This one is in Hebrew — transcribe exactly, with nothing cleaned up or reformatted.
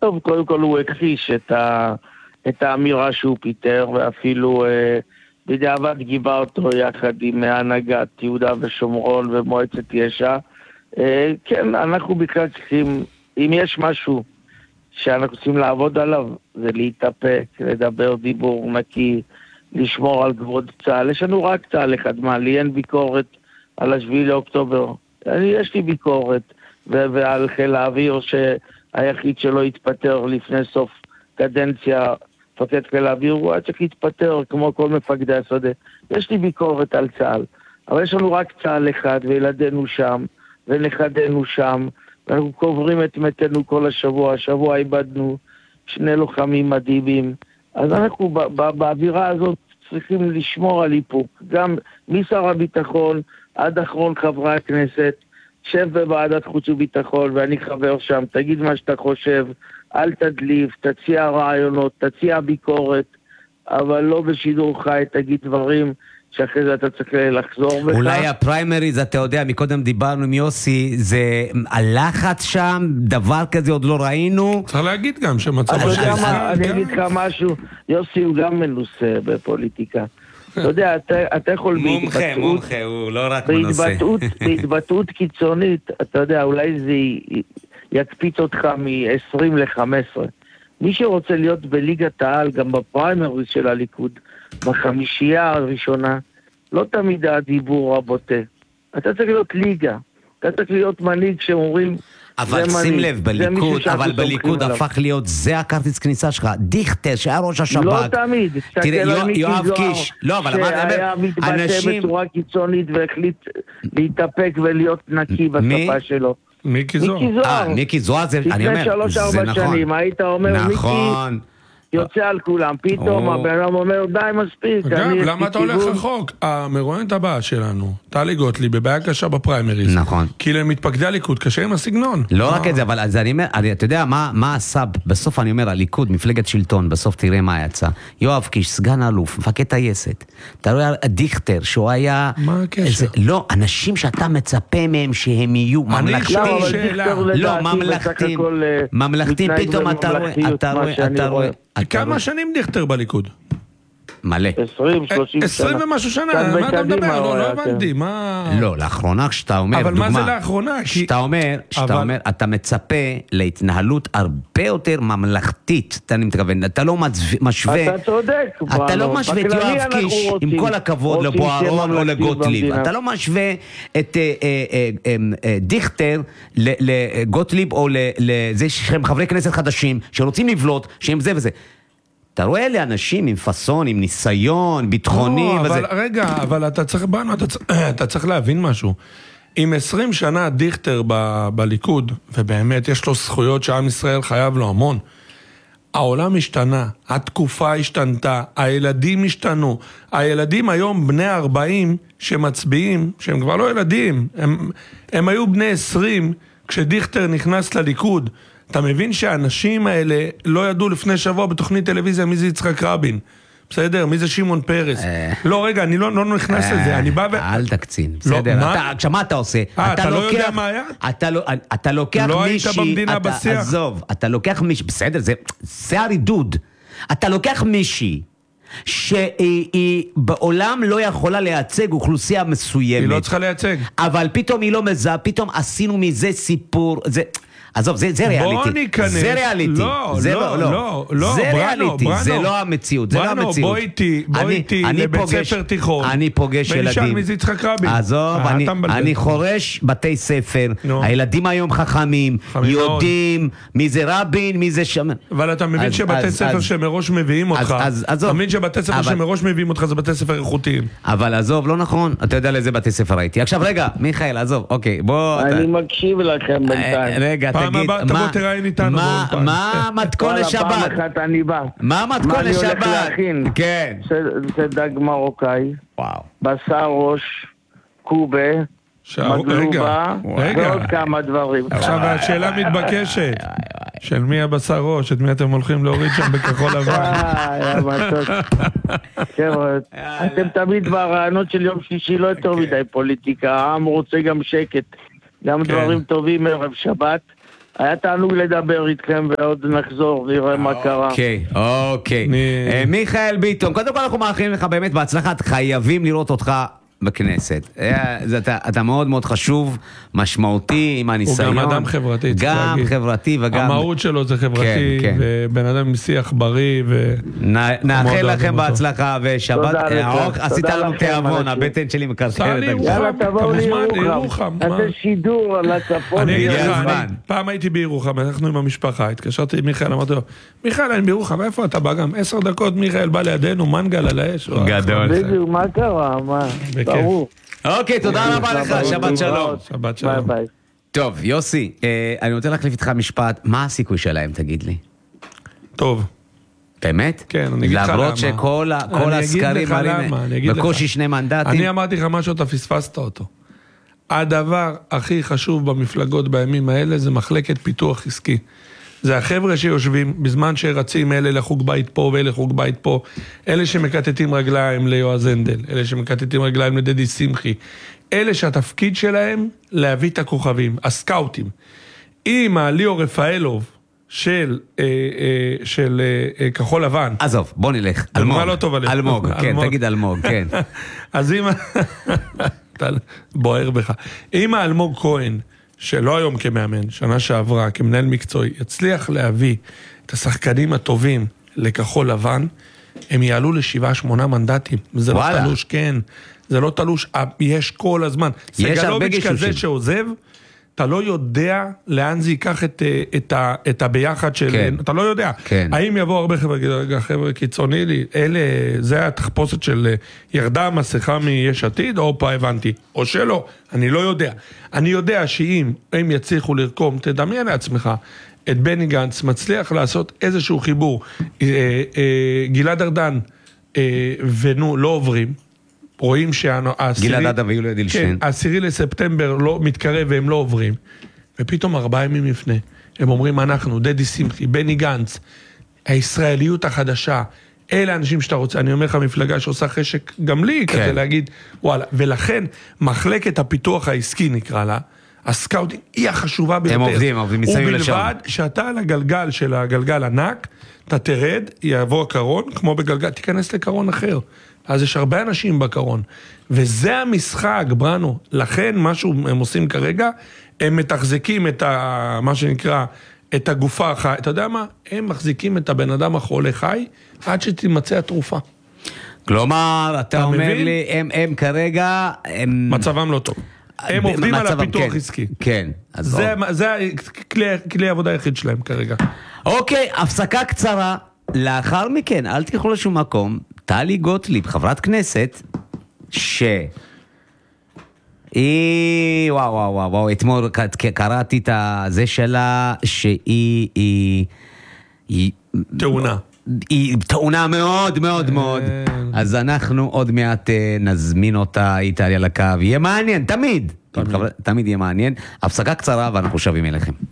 טוב, קודם כל הוא הכחיש את, ה, את האמירה שהוא פיטר, ואפילו אה, בדיעבד גיבה אותו יחד עם הנהגת יהודה ושומרון ומועצת יש"ע. אה, כן, אנחנו בכלל צריכים, אם יש משהו שאנחנו צריכים לעבוד עליו, זה להתאפק, לדבר דיבור נקי, לשמור על כבוד צה"ל. יש לנו רק צה"ל אחד, מה, לי אין ביקורת על השביעי לאוקטובר. אני, יש לי ביקורת, ו- ועל חיל האוויר שהיחיד שלא התפטר לפני סוף קדנציה, מפקד חיל האוויר, הוא היה צריך להתפטר כמו כל מפקדי השדה. יש לי ביקורת על צה"ל, אבל יש לנו רק צה"ל אחד, וילדינו שם, ונכדינו שם, ואנחנו קוברים את מתנו כל השבוע. השבוע איבדנו שני לוחמים מדהימים. אז אנחנו ב- ב- באווירה הזאת צריכים לשמור על איפוק. גם משר הביטחון עד אחרון חברי הכנסת, שב בוועדת חוץ וביטחון, ואני חבר שם, תגיד מה שאתה חושב, אל תדליף, תציע רעיונות, תציע ביקורת, אבל לא בשידור חי, תגיד דברים שאחרי זה אתה צריך לחזור בך. אולי הפריימריז, אתה יודע, מקודם דיברנו עם יוסי, זה הלחץ שם, דבר כזה עוד לא ראינו. צריך להגיד גם שמצב... אתה יודע מה, אני אגיד לך משהו, יוסי הוא גם מנוסה בפוליטיקה. אתה יודע, אתה, אתה יכול מומחה, בהתבטאות, מומחה, הוא לא רק מנוסה. בהתבטאות, בהתבטאות קיצונית, אתה יודע, אולי זה יקפיץ אותך מ-עשרים ל-חמש עשרה. מי שרוצה להיות בליגת העל, גם בפריימריז של הליכוד, בחמישייה הראשונה, לא תמיד הדיבור הבוטה. אתה צריך להיות ליגה, אתה צריך להיות מנהיג שאומרים... אבל שים לב, בליכוד, אבל בליכוד הפך להיות, זה הכרטיס כניסה שלך, דיכטר, שהיה ראש השב"כ. לא תמיד, תסתכל על מיקי זוהר, שהיה מתבטא בצורה קיצונית והחליט להתאפק ולהיות נקי בשפה שלו. מיקי זוהר. אה, מיקי זוהר, אני אומר, לפני שלוש ארבע שנים, היית אומר מיקי... יוצא על כולם, פתאום הבן אדם אומר די מספיק. אגב, למה אתה הולך רחוק? המרואיינת הבאה שלנו, טלי גוטליב, בבעיה קשה בפריימריז. נכון. כי למתפקדי הליכוד קשה עם הסגנון. לא רק את זה, אבל אני אומר, אתה יודע מה עשה, בסוף אני אומר, הליכוד, מפלגת שלטון, בסוף תראה מה יצא. יואב קיש, סגן אלוף, מפקד טייסת. אתה רואה דיכטר, שהוא היה... מה הקשר? לא, אנשים שאתה מצפה מהם שהם יהיו ממלכתיים. לא, ממלכתיים. ממלכתיים, פתאום אתה רואה... כמה שנים דיכטר בליכוד? מלא. עשרים, שלושים שנה. עשרים ומשהו שנה, מה אתה מדבר? לא, לא הבנתי, מה... לא, לאחרונה כשאתה אומר, אבל דוגמה... מה זה לאחרונה? כשאתה אומר, כשאתה אומר, אתה מצפה להתנהלות הרבה יותר ממלכתית, אתה מתכוון, אתה לא משווה... אתה צודק. אתה לא משווה את יואב קיש, עם כל הכבוד, לבוארון או לגוטליב. אתה לא משווה את דיכטר לגוטליב או לזה שהם חברי כנסת חדשים, שרוצים לבלוט, שהם זה וזה. אתה רואה אלה אנשים עם פסון, עם ניסיון, ביטחוני לא, וזה... אבל רגע, אבל אתה צריך, בנו, אתה, צריך, אתה צריך להבין משהו. עם עשרים שנה דיכטר ב, בליכוד, ובאמת יש לו זכויות שעם ישראל חייב לו המון, העולם השתנה, התקופה השתנתה, הילדים השתנו. הילדים היום בני ארבעים שמצביעים, שהם כבר לא ילדים, הם, הם היו בני עשרים כשדיכטר נכנס לליכוד. אתה מבין שהאנשים האלה לא ידעו לפני שבוע בתוכנית טלוויזיה מי זה יצחק רבין, בסדר? מי זה שמעון פרס? לא, רגע, אני לא נכנס לזה, אני בא ו... אל תקצין, בסדר. עכשיו מה אתה עושה? אתה לא יודע מה היה? אתה לוקח מישהי... לא היית במדינה בשיח? עזוב, אתה לוקח מישהי, בסדר, זה הרידוד. אתה לוקח מישהי שהיא בעולם לא יכולה לייצג אוכלוסייה מסוימת. היא לא צריכה לייצג. אבל פתאום היא לא מזהה, פתאום עשינו מזה סיפור, זה... עזוב, זה, זה ריאליטי. בוא ניכנס. זה ריאליטי. לא, זה לא, לא, לא, לא. זה ברנו, ריאליטי, ברנו. זה לא המציאות, זה ברנו, לא המציאות. בוא איתי, בוא אני, איתי אני לבית פוגש, ספר תיכון. אני פוגש ילדים. ונשאל מי זה יצחק רבין. עזוב, אני, אני חורש בתי ספר. No. הילדים היום חכמים, יודעים מאוד. מי זה רבין, מי זה שם. אבל אתה מבין אז, שבתי אז, ספר אז, שמראש מביאים אותך, אז, אז, אתה מבין שבתי ספר אבל... שמראש מביאים אותך זה בתי ספר איכותיים. אבל עזוב, לא נכון, אתה יודע לאיזה בתי ספר הייתי. עכשיו רגע, מיכאל, עזוב, אוקיי, בוא... אני אתה... מקשיב לכם בינתיים. רגע, תגיד, מה... מה, מה מתכון לשבת? פעם אחת אני בא. מה מתכון לשבת? מה אני הולך להכין? כן. זה דג מרוקאי. וואו. בשר ראש, קובה, מגלובה, ועוד כמה דברים. עכשיו השאלה מתבקשת. של מי הבשר ראש? את מי אתם הולכים להוריד שם בכחול לבן? אתם תמיד ברעיונות של יום שישי לא יותר מדי פוליטיקה. העם רוצה גם שקט. גם דברים טובים ערב שבת. היה תענוג לדבר איתכם ועוד נחזור, נראה מה קרה. אוקיי, אוקיי. מיכאל ביטון, קודם כל אנחנו מאחלים לך באמת בהצלחה, חייבים לראות אותך בכנסת. אתה מאוד מאוד חשוב, משמעותי, עם הניסיון. הוא גם אדם חברתי, גם חברתי וגם... המהות שלו זה חברתי, ובן אדם עם שיח בריא. נאחל לכם בהצלחה, ושבת... עשית לנו תיאבון, הבטן שלי מקרקרת. יאללה, תבואו לירוחם. איזה שידור על הצפון. אני אגיד לך, פעם הייתי בירוחם, אנחנו עם המשפחה, התקשרתי עם מיכאל, אמרתי לו, מיכאל, אני בירוחם, איפה אתה בא גם? עשר דקות מיכאל בא לידינו, מנגל על האש. גדול. בדיוק, מה קרה? מה? ברור. אוקיי, תודה רבה לך, שבת שלום. שבת שלום. ביי ביי. טוב, יוסי, אני רוצה להחליף איתך משפט, מה הסיכוי שלהם, תגיד לי? טוב. באמת? כן, אני אגיד לך למה. למרות שכל הסקרים מראים בקושי שני מנדטים. אני אמרתי לך משהו, אתה פספסת אותו. הדבר הכי חשוב במפלגות בימים האלה זה מחלקת פיתוח עסקי. זה החבר'ה שיושבים בזמן שרצים אלה לחוג בית פה ואלה לחוג בית פה, אלה שמקטטים רגליים ליועז הנדל, אלה שמקטטים רגליים לדדי שמחי, אלה שהתפקיד שלהם להביא את הכוכבים, הסקאוטים. אם הליאור רפאלוב של, אה, אה, של אה, כחול לבן. עזוב, בוא נלך. אלמוג, לא טוב עליך. אלמוג, כן, אלמוג. תגיד אלמוג, כן. אז אם... אתה בוער בך. אם האלמוג כהן, שלא היום כמאמן, שנה שעברה, כמנהל מקצועי, יצליח להביא את השחקנים הטובים לכחול לבן, הם יעלו לשבעה, שמונה מנדטים. זה לא תלוש, כן. זה לא תלוש, יש כל הזמן. סגלוביץ' כזה שעוזב, אתה לא יודע לאן זה ייקח את, את, ה, את הביחד של... כן. אתה לא יודע. כן. האם יבוא הרבה חבר'ה, רגע, חבר'ה קיצוני לי, אלה, זה התחפושת של ירדה המסכה מיש עתיד, או פה הבנתי, או שלא, אני לא יודע. אני יודע שאם הם יצליחו לרקום, תדמיין לעצמך, את בני גנץ מצליח לעשות איזשהו חיבור, אה, אה, גלעד ארדן אה, ונו, לא עוברים, רואים גלעד אדם ויולי אדלשטיין. כן, העשירי לספטמבר לא מתקרב והם לא עוברים, ופתאום ארבעה ימים לפני, הם אומרים אנחנו, דדי שמחי, בני גנץ, הישראליות החדשה, אלה האנשים שאתה רוצה, אני אומר לך מפלגה שעושה חשק גם לי, כן. כדי להגיד, וואלה, ולכן מחלקת הפיתוח העסקי נקרא לה, הסקאוטינג היא החשובה ביותר. הם עובדים, עובדים מסביב לשם. ובלבד שאתה על הגלגל של הגלגל ענק, אתה תרד, יעבור הקרון, כמו בגלגל, תיכנס לקרון אחר. אז יש הרבה אנשים בקרון, וזה המשחק, בראנו. לכן, מה שהם עושים כרגע, הם מתחזקים את ה, מה שנקרא, את הגופה החי, אתה יודע מה? הם מחזיקים את הבן אדם החולה חי, עד שתימצא התרופה. כלומר, אתה אומר מבין? לי, הם, הם כרגע, הם... מצבם לא טוב. הם עובדים על הפיתוח כן, עסקי. כן. זה, זה כלי, כלי העבודה היחיד שלהם כרגע. אוקיי, הפסקה קצרה. לאחר מכן, אל תלכו לשום מקום. טלי גוטליב, חברת כנסת, ש... היא... וואו, וואו, וואו, וואו, אתמול קראתי את זה שלה, שהיא... היא... היא... תאונה. היא תאונה מאוד מאוד מאוד. אז אנחנו עוד מעט נזמין אותה איתה על הקו. יהיה מעניין, תמיד. תמיד יהיה מעניין. הפסקה קצרה ואנחנו שבים אליכם.